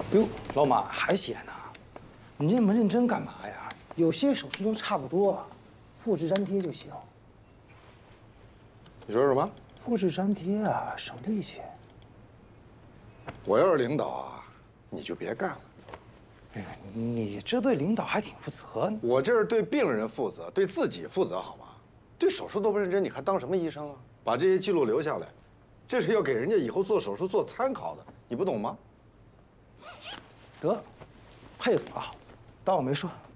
哟，老马还写呢？你这么认真干嘛呀？有些手术都差不多，复制粘贴就行。 你说什么？ 复制粘贴啊，省力气。 我要是领导啊，你就别干了。 哎呀，你这对领导还挺负责。 我这是对病人负责，对自己负责，好吗？对手术都不认真，你还当什么医生啊？把这些记录留下来，这是要给人家以后做手术做参考的，你不懂吗？ 得，佩服啊，当我没说。